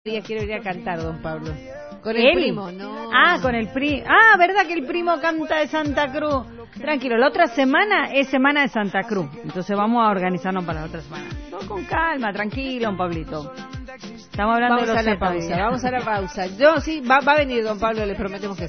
Quiero ir a cantar, don Pablo. Con el primo, ¿no? Ah, con el primo. Ah, ¿verdad que el primo canta de Santa Cruz? Tranquilo, la otra semana es semana de Santa Cruz. Entonces vamos a organizarnos para la otra semana. Todo con calma, tranquilo, don Pablito. Estamos hablando Vamos de a la pausa, vamos a la pausa. Yo sí, va a venir don Pablo, le prometemos que